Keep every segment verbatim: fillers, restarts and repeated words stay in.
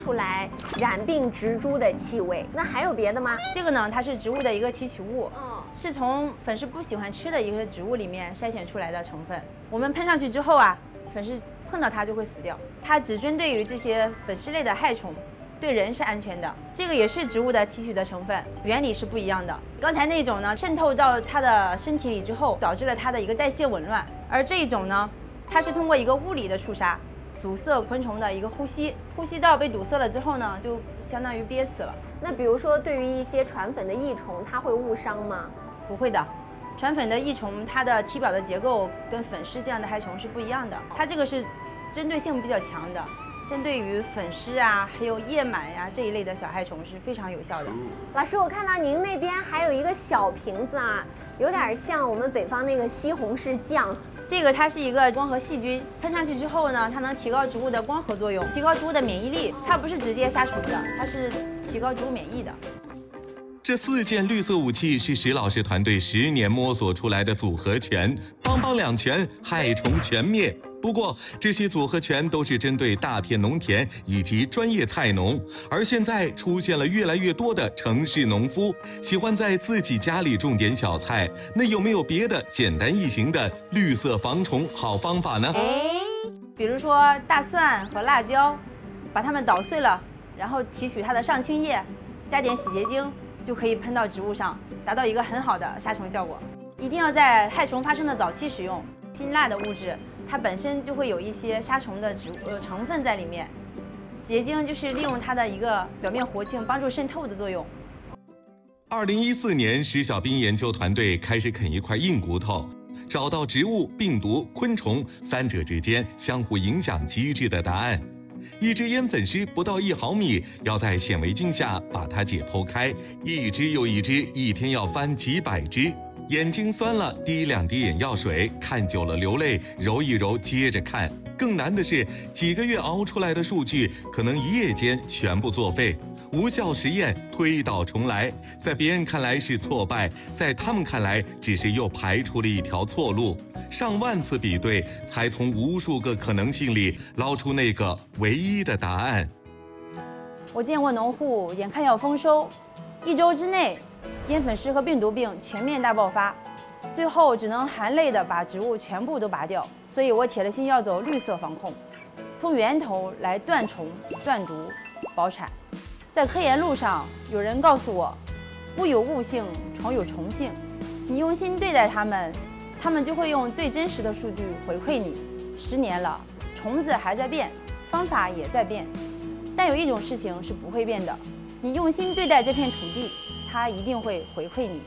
出来染病植株的气味。那还有别的吗？ 这个呢，它是植物的一个提取物， 哦， 是从粉虱不喜欢吃的一个植物里面筛选出来的成分。我们喷上去之后啊，粉虱碰到它就会死掉。它只针对于这些粉虱类的害虫，对人是安全的。这个也是植物的提取的成分，原理是不一样的。刚才那种呢，渗透到它的身体里之后，导致了它的一个代谢紊乱，而这一种呢，它是通过一个物理的触杀。阻塞昆虫的一个呼吸，呼吸道被堵塞了之后呢，就相当于憋死了。 那比如说，对于一些传粉的益虫，它会误伤吗？ 不会的，传粉的益虫它的体表的结构跟粉虱这样的害虫是不一样的，它这个是针对性比较强的，针对于粉虱啊，还有叶螨呀、这一类的小害虫是非常有效的。 老师，我看到您那边还有一个小瓶子啊，有点像我们北方那个西红柿酱。 这个它是一个光合细菌，喷上去之后呢，它能提高植物的光合作用，提高植物的免疫力。它不是直接杀虫的，它是提高植物免疫的。 这四件绿色武器是石老师团队十年摸索出来的组合拳，邦邦两拳，害虫全灭。不过，这些组合拳都是针对大片农田以及专业菜农，而现在出现了越来越多的城市农夫喜欢在自己家里种点小菜。那有没有别的简单易行的绿色防虫好方法呢？ 比如说大蒜和辣椒，把它们捣碎了，然后提取它的上青叶，加点洗洁精，就可以喷到植物上，达到一个很好的杀虫效果。一定要在害虫发生的早期使用。辛辣的物质，它本身就会有一些杀虫的植物呃成分在里面。洗洁精就是利用它的一个表面活性，帮助渗透的作用。 二零一四年，石小斌研究团队开始啃一块硬骨头，找到植物、病毒、昆虫三者之间相互影响机制的答案。一只烟粉虱不到一毫米，要在显微镜下把它解剖开，一只又一只，一天要翻几百只。眼睛酸了，滴两滴眼药水，看久了流泪，揉一揉，接着看。更难的是，几个月熬出来的数据，可能一夜间全部作废。无效实验，推倒重来，在别人看来是挫败，在他们看来只是又排除了一条错路。上万次比对，才从无数个可能性里捞出那个唯一的答案。 我见过农户眼看要丰收，一周之内，烟粉虱和病毒病全面大爆发，最后只能含泪的把植物全部都拔掉。所以我铁了心要走绿色防控，从源头来断虫、断毒、保产。在科研路上，有人告诉我，物有物性，虫有虫性，你用心对待它们，它们就会用最真实的数据回馈你。十年了，虫子还在变，方法也在变，但有一种事情是不会变的，你用心对待这片土地，它一定会回馈你。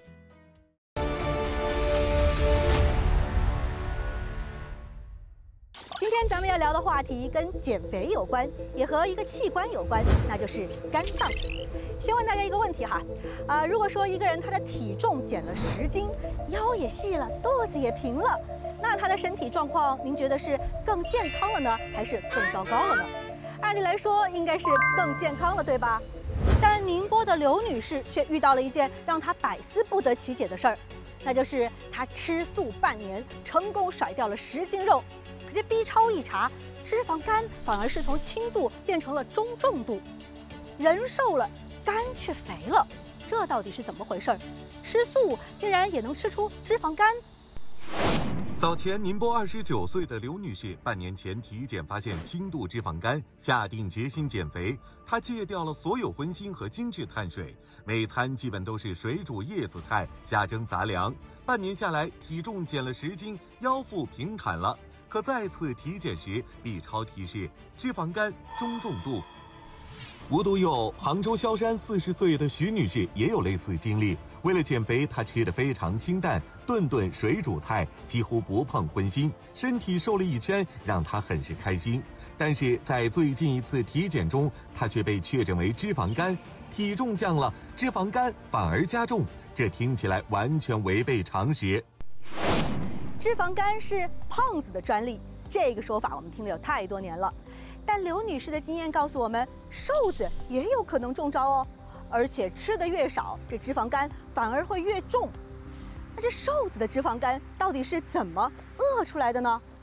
今天咱们要聊的话题跟减肥有关，也和一个器官有关，那就是肝脏。先问大家一个问题哈，啊、呃，如果说一个人他的体重减了十斤，腰也细了，肚子也平了，那他的身体状况，您觉得是更健康了呢，还是更糟糕了呢？按理来说，应该是更健康了，对吧？但宁波的刘女士却遇到了一件让她百思不得其解的事儿，那就是她吃素半年，成功甩掉了十斤肉。可这 B 超一查，脂肪肝反而是从轻度变成了中重度，人瘦了，肝却肥了，这到底是怎么回事？吃素竟然也能吃出脂肪肝？ 早前，宁波二十九岁的刘女士半年前体检发现轻度脂肪肝，下定决心减肥。她戒掉了所有荤腥和精致碳水，每餐基本都是水煮叶子菜加蒸杂粮。半年下来，体重减了十斤，腰腹平坦了。可再次体检时 ，B 超提示脂肪肝中重度。无独有，杭州萧山四十岁的徐女士也有类似经历。为了减肥，她吃得非常清淡，顿顿水煮菜，几乎不碰荤腥，身体瘦了一圈，让她很是开心。但是在最近一次体检中，她却被确诊为脂肪肝，体重降了，脂肪肝反而加重，这听起来完全违背常识。 脂肪肝是胖子的专利，这个说法我们听了有太多年了。但刘女士的经验告诉我们，瘦子也有可能中招哦，而且吃的越少，这脂肪肝反而会越重。那这瘦子的脂肪肝到底是怎么饿出来的呢？